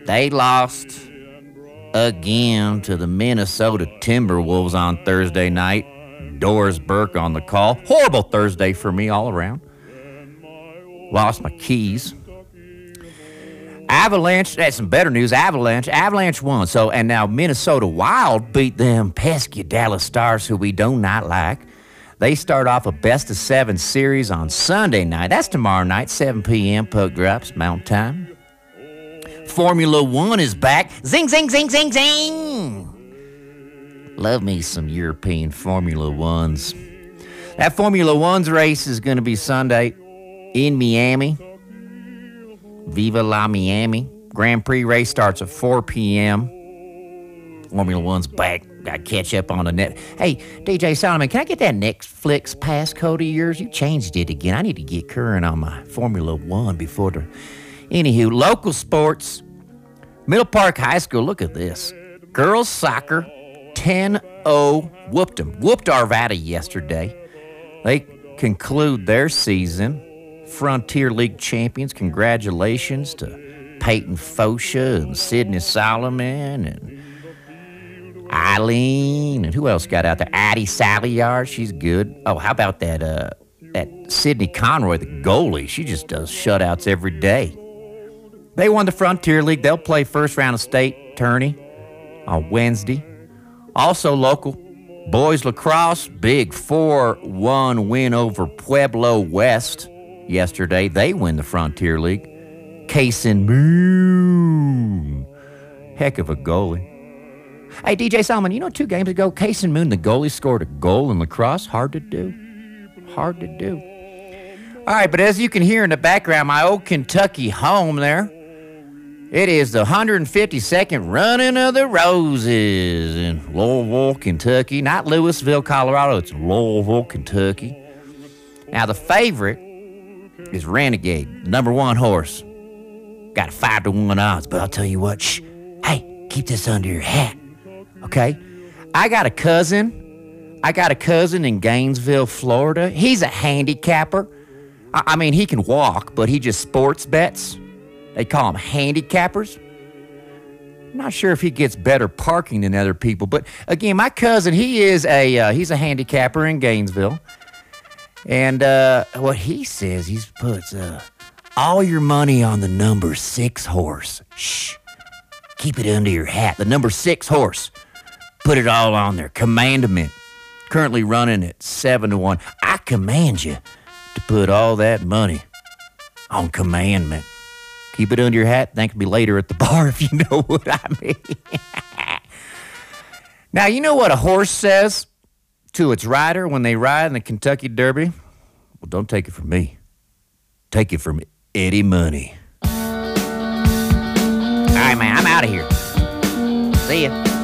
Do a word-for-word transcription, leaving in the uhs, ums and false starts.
They lost again to the Minnesota Timberwolves on Thursday night. Doris Burke on the call. Horrible Thursday for me all around. Lost my keys. Avalanche, that's some better news. Avalanche, Avalanche won. So, and now Minnesota Wild beat them pesky Dallas Stars, who we do not like. They start off a best of seven series on Sunday night. That's tomorrow night, seven p.m. Puck drops, Mountain Time. Formula One is back. Zing, zing, zing, zing, zing. Love me some European Formula Ones. That Formula One's race is going to be Sunday in Miami. Viva la Miami. Grand Prix race starts at four p.m. Formula One's back. Got to catch up on the net. Hey, D J Solomon, can I get that Netflix passcode of yours? You changed it again. I need to get current on my Formula One before the... Anywho, local sports. Middle Park High School, look at this. Girls soccer, ten oh, whooped them. Whooped Arvada yesterday. They conclude their season. Frontier League champions. Congratulations to Peyton Fosha and Sydney Solomon and Eileen, and who else got out there? Addie Saliard, she's good. Oh, how about that uh, that Sydney Conroy, the goalie? She just does shutouts every day. They won the Frontier League. They'll play first round of state tourney on Wednesday. Also local, boys lacrosse, big four one win over Pueblo West yesterday. They win the Frontier League. Kaysen Moon, heck of a goalie. Hey, D J Solomon, you know two games ago, Kaysen Moon, the goalie, scored a goal in lacrosse? Hard to do. Hard to do. All right, but as you can hear in the background, my old Kentucky home there, it is the one hundred fifty-second running of the Roses in Louisville, Kentucky. Not Louisville, Colorado. It's Louisville, Kentucky. Now, the favorite is Renegade, number one horse. Got five to one odds, but I'll tell you what, shh, hey, keep this under your hat. Okay, I got a cousin. I got a cousin in Gainesville, Florida. He's a handicapper. I, I mean, he can walk, but he just sports bets. They call them handicappers. I'm not sure if he gets better parking than other people, but again, my cousin, he is a uh, he's a handicapper in Gainesville, and uh, what he says, he puts uh, all your money on the number six horse. Shh, keep it under your hat. The number six horse. Put it all on there. Commandment. Currently running at seven to one. I command you to put all that money on Commandment. Keep it under your hat. Thank me later at the bar if you know what I mean. Now, you know what a horse says to its rider when they ride in the Kentucky Derby? Well, don't take it from me. Take it from Eddie Money. All right, man. I'm out of here. See ya.